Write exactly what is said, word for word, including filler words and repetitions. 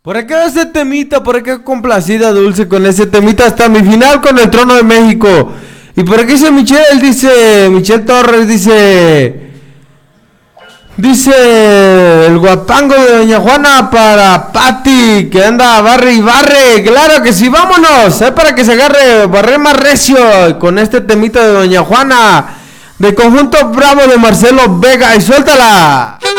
Por acá ese temita, por acá complacida Dulce con ese temita hasta mi final con el Trono de México. Y por aquí dice Michelle, él dice, Michelle Torres dice, dice el guapango de Doña Juana para Patti, que anda barre y barre. Claro que sí, vámonos, es para que se agarre, barre más recio con este temita de Doña Juana, de Conjunto Bravo de Marcelo Vega, y suéltala.